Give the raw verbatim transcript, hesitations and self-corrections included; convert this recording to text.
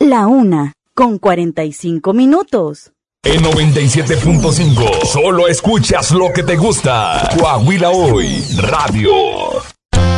La una, con cuarenta y cinco minutos. En noventa y siete punto cinco, solo escuchas lo que te gusta. Coahuila Hoy Radio.